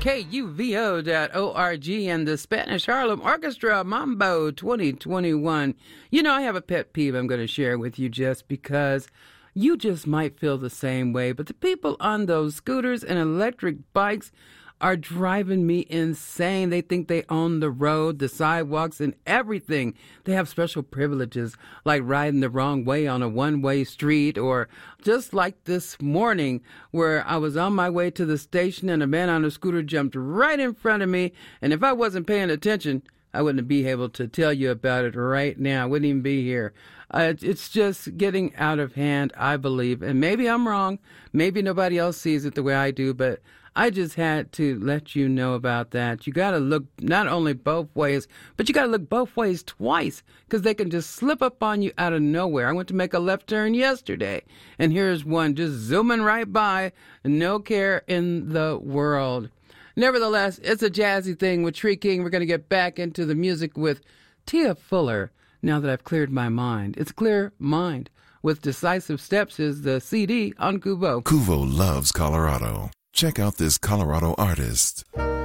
KUVO.org and the Spanish Harlem Orchestra Mambo 2021. You know, I have a pet peeve I'm going to share with you just because you just might feel the same way. But the people on those scooters and electric bikes are driving me insane. They think they own the road, the sidewalks, and everything. They have special privileges like riding the wrong way on a one-way street, or just like this morning where I was on my way to the station and a man on a scooter jumped right in front of me. And if I wasn't paying attention, I wouldn't be able to tell you about it right now. I wouldn't even be here. It's just getting out of hand, I believe. And maybe I'm wrong. Maybe nobody else sees it the way I do, but I just had to let you know about that. You got to look not only both ways, but you got to look both ways twice because they can just slip up on you out of nowhere. I went to make a left turn yesterday, and here's one just zooming right by, no care in the world. Nevertheless, it's a jazzy thing with Tree King. We're going to get back into the music with Tia Fuller now that I've cleared my mind. It's Clear Mind with Decisive Steps is the CD on Kuvo. Kuvo loves Colorado. Check out this Colorado artist.